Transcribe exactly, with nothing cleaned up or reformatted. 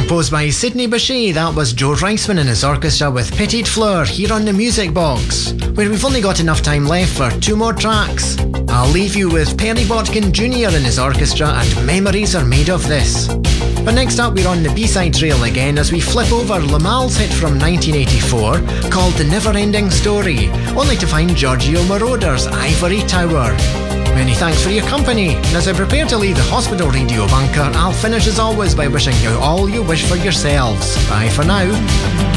Composed by Sidney Bechet, that was Joe Reisman and his orchestra with Petite Fleur here on the Music Box, where we've only got enough time left for two more tracks. I'll leave you with Perry Botkin Junior and his orchestra and Memories Are Made of This. But next up we're on the B-side trail again as we flip over Lamal's hit from nineteen eighty-four called The Never Ending Story, only to find Giorgio Moroder's Ivory Tower. Many thanks for your company, and as I prepare to leave the hospital radio bunker, I'll finish as always by wishing you all you wish for yourselves. Bye for now.